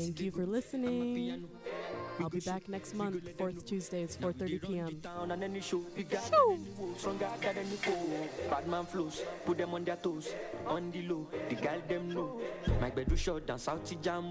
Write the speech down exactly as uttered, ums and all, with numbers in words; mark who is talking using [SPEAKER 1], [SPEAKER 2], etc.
[SPEAKER 1] Thank you for listening. I'll be back next month, fourth Tuesdays, four thirty p.m.
[SPEAKER 2] Bad man flows, put them on their toes, on the low, the girl them know. My bed do short down South Jam.